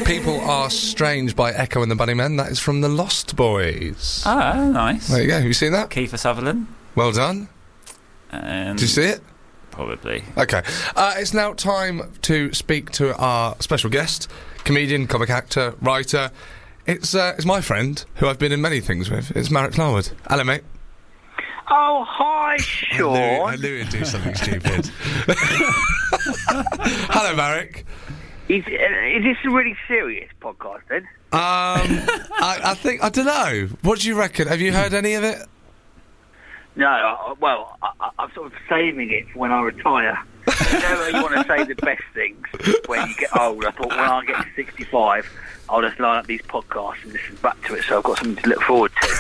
People Are Strange by Echo and the Bunnymen. That is from The Lost Boys. Oh, nice. There you go. Have you seen that? Kiefer Sutherland. Well done. Did you see it? Probably. Okay. It's now time to speak to our special guest, comedian, comic actor, writer. It's my friend, who I've been in many things with. It's Marek Larwood. Hello, mate. Oh, hi, Sean. I knew he'd do something stupid. Hello, Marek. Is this a really serious podcast, then? I think, I don't know. What do you reckon? Have you heard any of it? No, I'm sort of saving it for when I retire. You know, you want to say the best things when you get old. I thought when I get to 65, I'll just line up these podcasts and listen back to it, so I've got something to look forward to.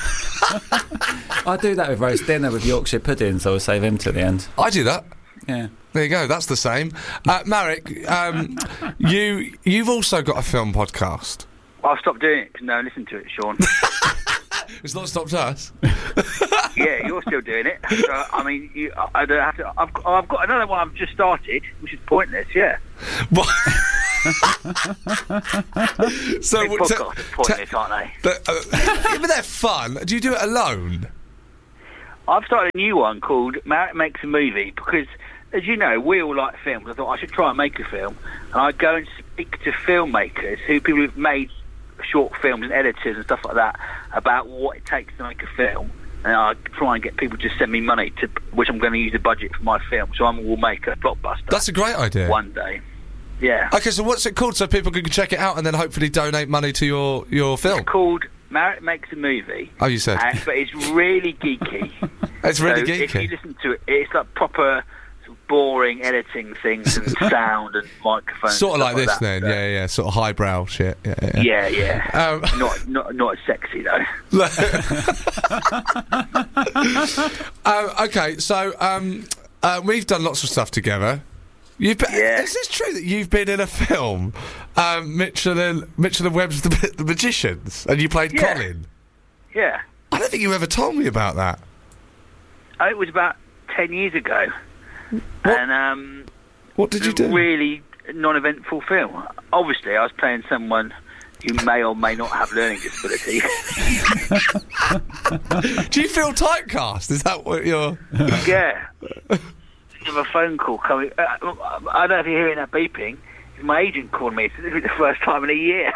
I do that with roast dinner with Yorkshire pudding, so I'll save him to the end. I do that. Yeah. There you go, that's the same. Marek, you've also got a film podcast. I've stopped doing it because no one listened to it, Sean. It's not stopped us. Yeah, you're still doing it. So, I mean, I don't have to. I've got another one I've just started, which is pointless. Yeah. What? So Big podcasts are pointless, aren't they? But they're fun. Do you do it alone? I've started a new one called Marek Makes a Movie because, as you know, we all like films. I thought I should try and make a film, and I go and speak to filmmakers, people who've made short films and editors and stuff like that, about what it takes to make a film. And I try and get people to send me money, to which I'm going to use the budget for my film. So will make a blockbuster. That's a great idea. One day. Yeah. Okay, so what's it called so people can check it out and then hopefully donate money to your film? It's called Marek Makes a Movie. Oh, you said. But it's really geeky. It's really so geeky. If you listen to it, it's like proper sort of boring editing things and sound and microphones. Sort of like this that, then, so. yeah, sort of highbrow shit. Yeah. Not as sexy though. Okay, so we've done lots of stuff together. Is this true that you've been in a film, Mitchell and Webb's The Magicians, and you played Colin? Yeah. I don't think you ever told me about that. It was about 10 years ago. What? And what did you do? Really non-eventful film. Obviously, I was playing someone who may or may not have learning disability. Do you feel typecast? Is that what you're... Yeah. Have a phone call coming. I don't know if you're hearing that beeping. My agent called me. This is the first time in a year.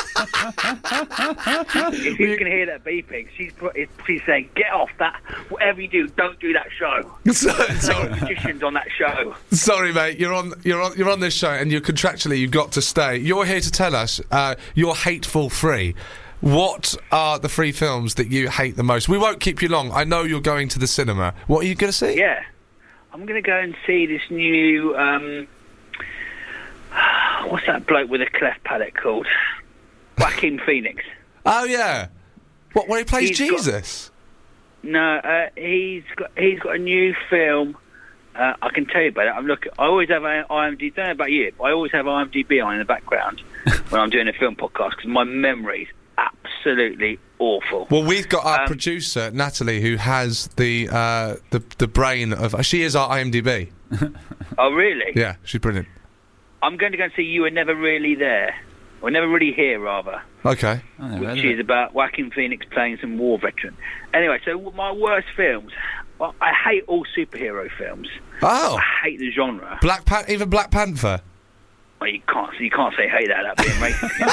If you can hear that beeping, she's saying, "Get off that! Whatever you do, don't do that show." Sorry, Magicians on that show. Sorry, mate. You're on this show, and you've got to stay. You're here to tell us you're hateful free. What are the 3 films that you hate the most? We won't keep you long. I know you're going to the cinema. What are you going to see? Yeah. I'm going to go and see this new, what's that bloke with a cleft palate called? Joaquin Phoenix. Oh, yeah. What, where he plays Jesus? He's got a new film. I can tell you about it. I always have IMDb, don't know about you, but I always have IMDb on in the background when I'm doing a film podcast because my memory's absolutely awful. Well, we've got our producer Natalie, who has the brain of. She is our IMDb. Oh, really? Yeah, she's brilliant. I'm going to go and see You Were Never Really There, or Never Really Here, rather. Okay. Which is about Joaquin Phoenix playing some war veteran. Anyway, so my worst films. Well, I hate all superhero films. Oh. I hate the genre. Even Black Panther. Well, you can't say hate that. That'd be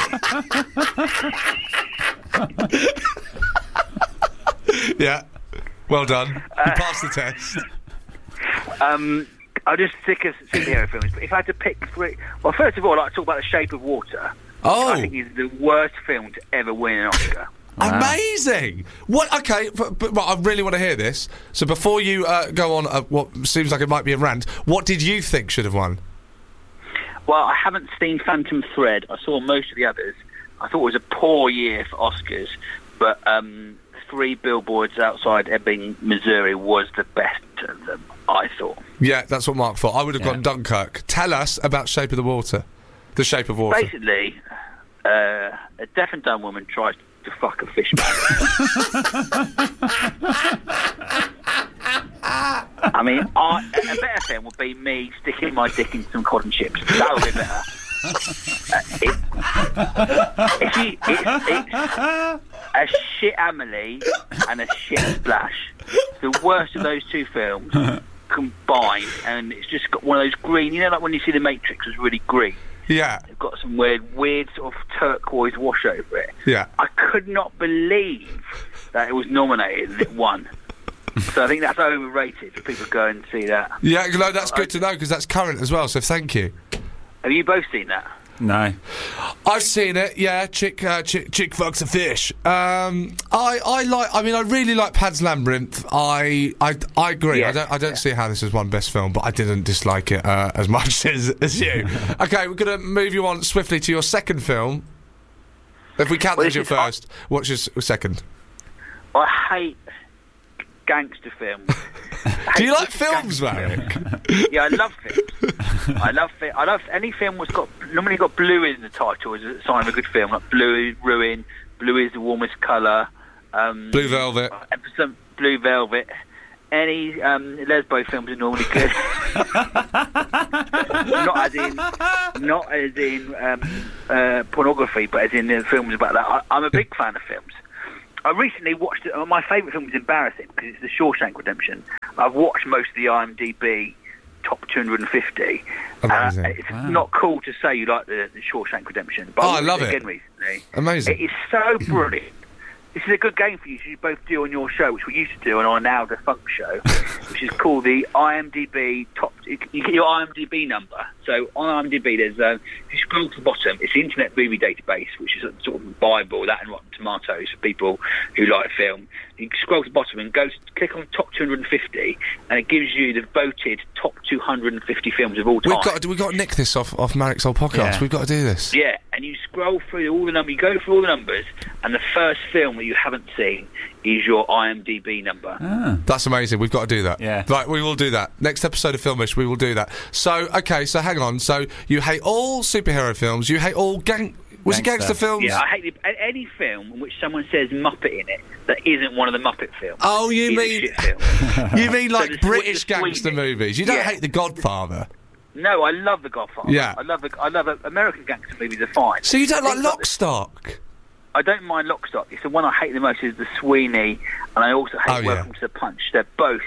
amazing. Yeah. Well done. You passed the test. I'm just sick of superhero films. But if I had to pick 3, well, first of all, I'd like to talk about The Shape of Water. Oh. I think it's the worst film to ever win an Oscar. Wow. Amazing! What? Okay, but I really want to hear this. So before you go on what seems like it might be a rant, what did you think should have won? Well, I haven't seen Phantom Thread. I saw most of the others. I thought it was a poor year for Oscars, but 3 Billboards Outside Ebbing, Missouri was the best of them, I thought. Yeah, that's what Mark thought. I would have gone Dunkirk. Tell us about Shape of the Water. The Shape of Water. Basically, a deaf and dumb woman tries to fuck a fish man. I mean, a better film would be me sticking my dick in some cotton chips. That would be better. It's a shit Amelie and a shit Splash. It's the worst of those two films combined, and it's just got one of those green. You know, like when you see The Matrix was really green. Yeah. It's got some weird sort of turquoise wash over it. Yeah. I could not believe that it was nominated and it won. So I think that's overrated for people to go and see that. Yeah, no, that's good to know because that's current as well. So thank you. Have you both seen that? No. I've seen it. Yeah, chick fucks a fish. I really like Pan's Labyrinth. I agree. Yeah. I don't see how this is one best film, but I didn't dislike it as much as you. Okay, we're gonna move you on swiftly to your second film. If we count that as your first, what's your second? I hate gangster films. Do you like films, Marek? Yeah, I love films. I love any film that's normally got blue in the title is a sign of a good film. Like Blue Ruin, Blue is the warmest colour. Blue Velvet. Blue Velvet. Any lesbo films are normally good. not as in pornography, but as in films about that. I'm a big fan of films. I recently watched it. My favourite film was embarrassing because it's The Shawshank Redemption. I've watched most of the IMDb top 250. Amazing. It's not cool to say you like the Shawshank Redemption, but I love it again recently. Amazing. It is so brilliant. This is a good game for you to both do on your show, which we used to do on our now defunct show, which is called the IMDb top. You get your IMDb number. So on IMDb, there's if you scroll to the bottom, it's the Internet Movie Database, which is a sort of a Bible, that and Rotten Tomatoes for people who like film. You scroll to the bottom and click on top 250, and it gives you the voted top 250 films of all time. We've got to nick this off Marek's old podcast. Yeah. We've got to do this. Yeah, and you scroll through all the numbers. You go through all the numbers, and the first film that you haven't seen is your IMDb number. That's amazing. We've got to do that. Yeah. Right, we will do that. Next episode of Filmish, we will do that. So, okay, so hang on. So, you hate all superhero films. You hate all gangster films? Yeah, I hate any film in which someone says Muppet in it that isn't one of the Muppet films. Oh, you mean... A shit film. You mean like So British the gangster Sweeney. movies? You don't Yeah. hate The Godfather? No, I love The Godfather. Yeah. I love American gangster movies are fine. So you don't like Things like Lockstock? I don't mind Lockstock. It's the one I hate the most is The Sweeney, and I also hate Welcome to the Punch. They're both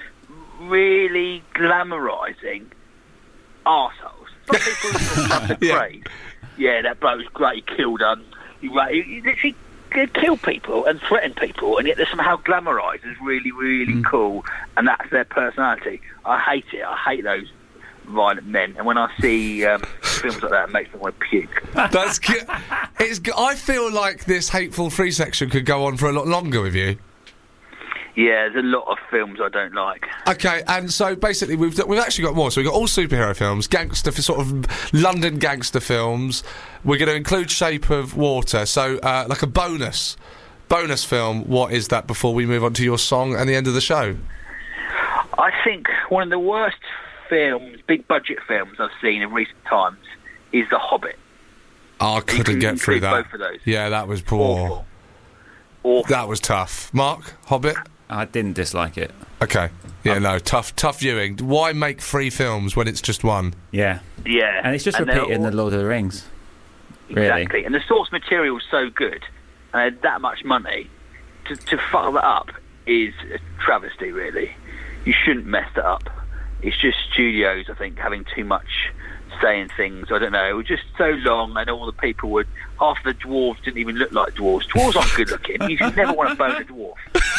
really glamorising arseholes. Some people who love the Yeah. praise. Yeah, that bloke's great. He killed he literally kill people and threaten people, and yet they're somehow glamorised as really, really cool, and that's their personality. I hate it. I hate those violent men, and when I see films like that, it makes me want to puke. That's good. I feel like this hateful free section could go on for a lot longer with you. Yeah, there's a lot of films I don't like. Okay, and so basically we've actually got more. So we've got all superhero films, gangster, sort of London gangster films. We're going to include Shape of Water. So like a bonus film. What is that? Before we move on to your song and the end of the show. I think one of the worst films, big budget films I've seen in recent times is The Hobbit. Oh, I couldn't get through include that. both of those. Yeah, that was poor. Awful. That was tough. Mark, Hobbit. I didn't dislike it. Okay. Yeah, no, tough viewing. Why make 3 films when it's just one? Yeah. Yeah. And it's just repeating the Lord of the Rings. Really. Exactly. And the source material is so good, and they had that much money, to fuck that up is a travesty, really. You shouldn't mess that up. It's just studios, I think, having too much saying things. I don't know. It was just so long, and all the people would... Half the dwarves didn't even look like dwarves. Dwarves aren't good looking. You should never want to bone a dwarf.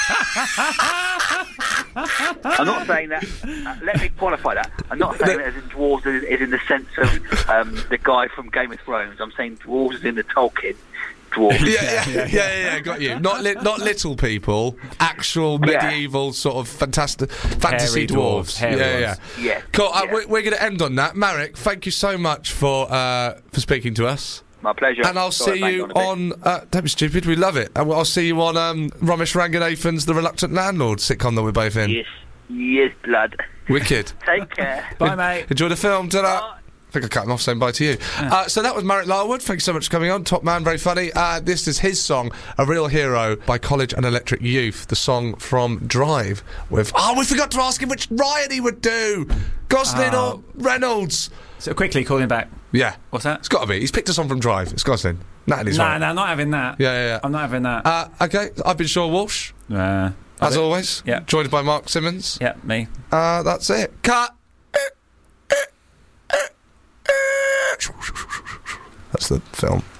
I'm not saying that. Let me qualify that. I'm not saying that as in dwarves as in the sense of the guy from Game of Thrones. I'm saying dwarves as in the Tolkien dwarves. Yeah, got you. Not little people, actual medieval sort of fantasy Hairy dwarves. hairy ones. Yeah. Cool. Yeah. We're going to end on that. Marek, thank you so much for speaking to us. My pleasure. And I'll Sorry, see you banged on a bit. on... don't be stupid, we love it. And I'll see you on Ramesh Ranganathan's The Reluctant Landlord sitcom that we're both in. Yes, blood. Wicked. Take care. Bye, mate. Enjoy the film. Ta-da. Bye. think I cut him off saying bye to you. So that was Marek Larwood. Thanks so much for coming on. Top man, very funny. This is his song, A Real Hero, by College and Electric Youth. The song from Drive with... Oh, we forgot to ask him which Ryan he would do. Gosling or Reynolds? So quickly, call him back. Yeah. What's that? It's got to be. He's picked a song from Drive. It's Gosling. Natalie's right. No, not having that. Yeah. I'm not having that. Okay, I've been Sean Walsh. As always. Yeah. Joined by Mark Simmons. Yeah, me. That's it. Cut. That's the film.